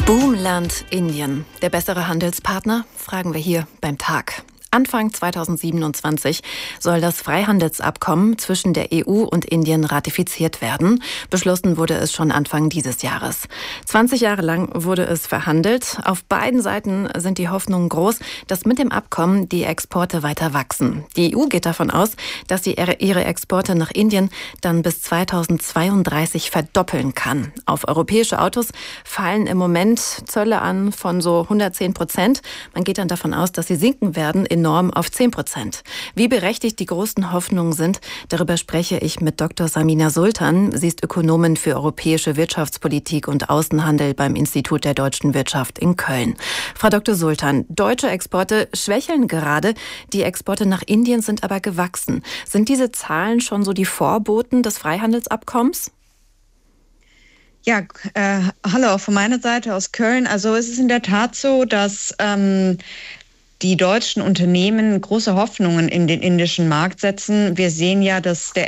Boomland Indien. Der bessere Handelspartner? Fragen wir hier beim Tag. Anfang 2027 soll das Freihandelsabkommen zwischen der EU und Indien ratifiziert werden. Beschlossen wurde es schon Anfang dieses Jahres. 20 Jahre lang wurde es verhandelt. Auf beiden Seiten sind die Hoffnungen groß, dass mit dem Abkommen die Exporte weiter wachsen. Die EU geht davon aus, dass sie ihre Exporte nach Indien dann bis 2032 verdoppeln kann. Auf europäische Autos fallen im Moment Zölle an von so 110%. Man geht dann davon aus, dass sie sinken werden enorm auf 10%. Wie berechtigt die großen Hoffnungen sind, darüber spreche ich mit Dr. Samina Sultan. Sie ist Ökonomin für europäische Wirtschaftspolitik und Außenhandel beim Institut der deutschen Wirtschaft in Köln. Frau Dr. Sultan, deutsche Exporte schwächeln gerade, die Exporte nach Indien sind aber gewachsen. Sind diese Zahlen schon so die Vorboten des Freihandelsabkommens? Ja, hallo auch von meiner Seite aus Köln. Also es ist in der Tat so, dass die deutschen Unternehmen große Hoffnungen in den indischen Markt setzen. Wir sehen ja, dass der